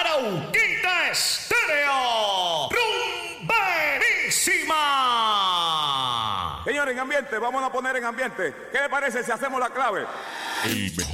Arauquita Estéreo. ¡Rumberísima! Señores, en ambiente, vamos a poner en ambiente. ¿Qué le parece si hacemos la clave?